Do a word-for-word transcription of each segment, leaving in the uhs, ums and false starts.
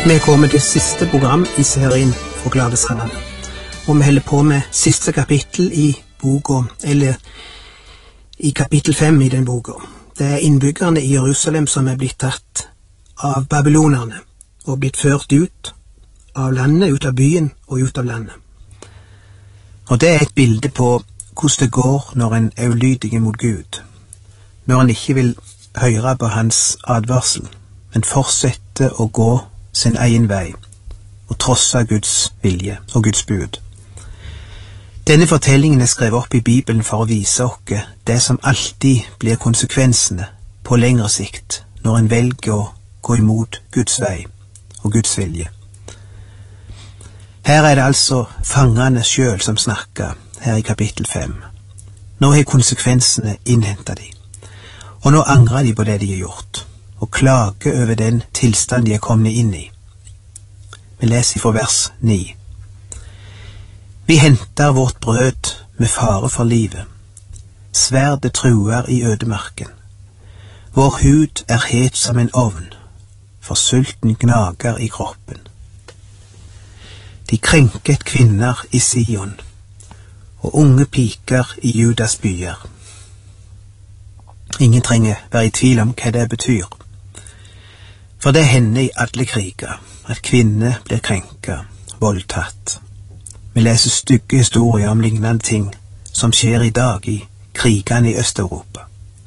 Vi kommer til siste program i serien Forklarelsene, og vi holder på med siste kapittel i boka, eller i kapittel fem i den boka. Det er innbyggerne i Jerusalem som er blitt tatt av babylonerne og blitt ført ut av landet, ut av byen og ut av landet. Og det er et bilde på hvordan det går når en er ulydig mot Gud, når en ikke vil høre på hans advarsel, men fortsette å gå sin egen vei og trosse Guds vilje og Guds bud. Denne fortellingen er skrevet opp i Bibelen for å vise oss det som alltid blir konsekvensene på lengre sikt når en velger å gå imot Guds vei og Guds vilje. Her er det altså fangene selv som snakker her i kapittel fem. Nå har konsekvensene innhentet de, og nå angrer de på det de har gjort, og klager over den tilstand de er kommet inn i. Vi leser fra vers ni. Vi henter vårt brød med fare for livet. Sverdet truer i ødemarken. Vår hud er het som en ovn, for sulten gnager i kroppen. De krenket kvinner i Sion, og unge piker i Judas byer. Ingen trenger være i tvil om hva det betyr. For det hender i alle kriger at kvinner blir krenket, voldtatt. Vi leser stygge historier om lignende ting som skjer i dag i krigene i Øst-Europa.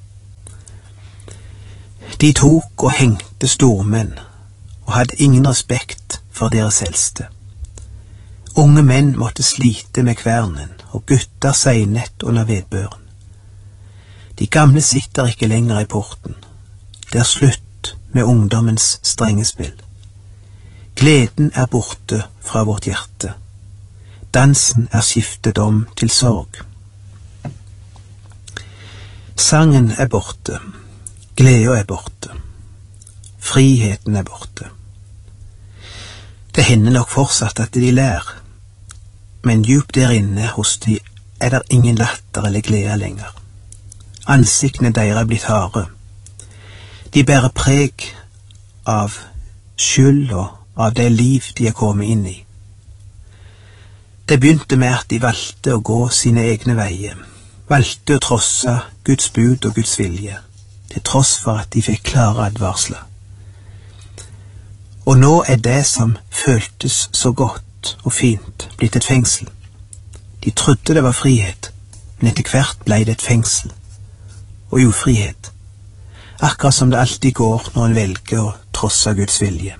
De tok og hengte stormenn og hadde ingen respekt for deres eldste. Unge menn måtte slite med kvernen, og gutter seinet under vedbøren. De gamle sitter ikke lenger i porten. Det er slutt med ungdommens strenge spill. Gleden er borte fra vårt hjerte. Dansen er skiftet om til sorg. Sangen er borte. Gleden er borte. Friheten er borte. Det hender nok fortsatt at de ler, men djupt der inne hos de er der ingen latter eller glede lenger. Ansiktene deres er blitt harde. De bærer preg av skyld og av det liv de er kommet inn i. Det begynte med at de valgte å gå sine egne veier, valgte å trosse Guds bud og Guds vilje, til tross for at de fikk klare advarsler. Og nå er det som føltes så godt og fint, blitt et fengsel. De trodde det var frihet, men etter hvert ble det et fengsel og ufrihet, akkurat som det alltid går når en velger å trosse Guds vilje.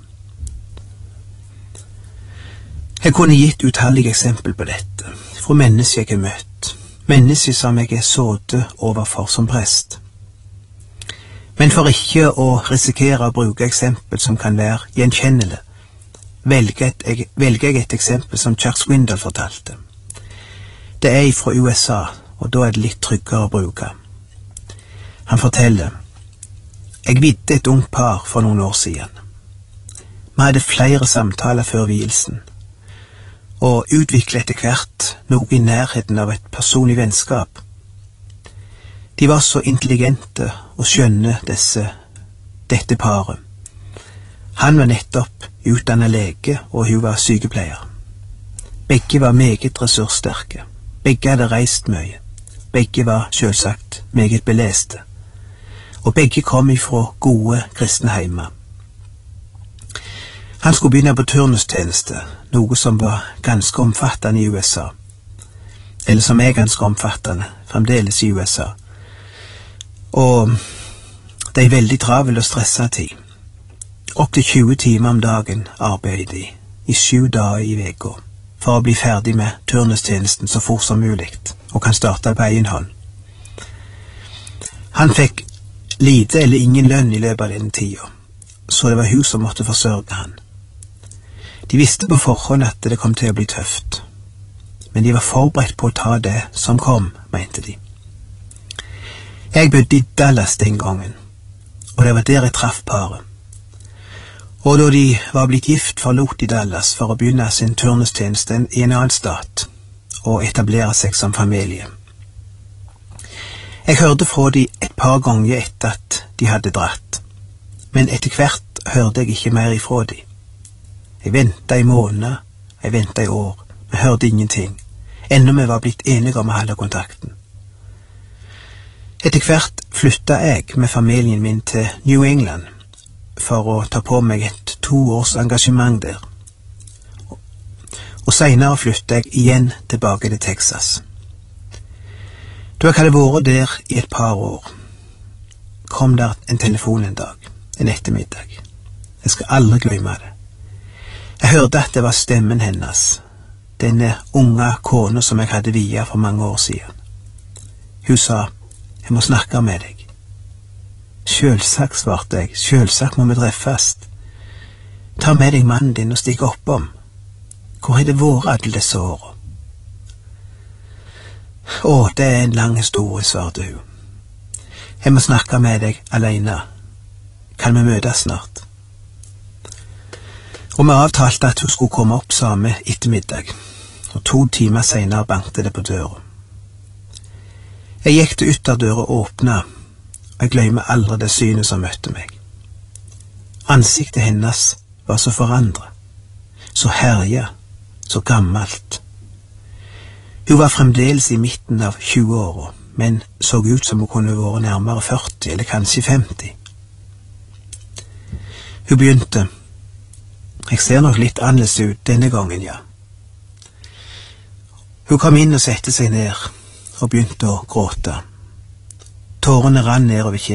Jeg kunne gitt utallige eksempel på dette, fra mennesker jeg har møtt, mennesker som jeg er sådde overfor som prest. Men for ikke å risikere å bruke eksempel som kan være gjenkjennelig, velger, et, velger jeg et eksempel som Chuck Swindoll fortalte. Det er fra U S A, og da er det litt tryggere å bruke. Han forteller: Jeg vidde et ungt par for noen år siden. Vi hadde flere samtaler før vielsen, og utviklet etter hvert noe i nærheten av et personlig vennskap. De var så intelligente og skjønne disse, dette paret. Han var nettopp utdannet lege, og hun var sykepleier. Begge var meget ressurssterke. Begge hadde reist mye. Begge var selvsagt meget beleste. Og begge kom ifra gode kristne heimer. Han skulle begynne på turnustjeneste, noe som var ganske omfattende i U S A. Eller som er ganske omfattende, fremdeles i U S A. Og det er veldig travel og stresset tid. Opp til tjue timer om dagen arbeider de, i sju dager i veka, for å bli ferdig med turnustjenesten så fort som mulig, og kan starte på egen hånd. Han fikk lite eller ingen lønn i løpet av denne tida, så det var hun som måtte forsørge han. De visste på forhånd at det kom til å bli tøft, men de var forberedt på å ta det som kom, mente de. Jeg bodde i Dallas den gangen, og det var der jeg traff paret. Og da de var blitt gift, forlot de Dallas for å begynne sin turnustjeneste i en annen stat og etablere seg som familie. Jeg hørte fra de et par ganger etter at de hadde dratt, men etter hvert hørte jeg ikke mer ifra de. Jeg ventet i måneder, jeg ventet i år. Vi hørte ingenting. Enda vi var blitt enige om å holde kontakten. Etter hvert flyttet jeg med familien min til New England for å ta på meg et to års engasjement der. Og senere flyttet jeg igjen tilbake til Texas. Da jeg hadde vært der i et par år, kom der en telefon en dag, en ettermiddag. Jeg skal aldri glemme det. Jeg hørte at det var stemmen hennes, denne unge kone som jeg hadde viet for mange år siden. Hun sa, jeg må snakke med deg. Selvsagt, svarte jeg, selvsagt må vi treffes. Ta med deg mannen din og stikk oppom. Hvor har det vært alle disse årene? Å, det er en lang historie, svarte hun. Jeg må snakke med deg alene. Kan vi møtes snart? Og vi avtalte at hun skulle komme opp samme ettermiddag, og to timer senere bankte det på døra. Jeg gikk til ytterdøra og åpnet, og jeg glemmer aldri det synet som møtte meg. Ansiktet hennes var så forandret, så herjet, så gammelt. Hun var fremdeles i midten av tjue-åra, men så ut som hun kunne vært nærmere førti, eller kanskje femti. Hun begynte, jeg ser nok litt annerledes ut denne gangen, ja. Hun kom inn og sette seg ned, og begynte å gråte. Tårene rann nedover kinnet.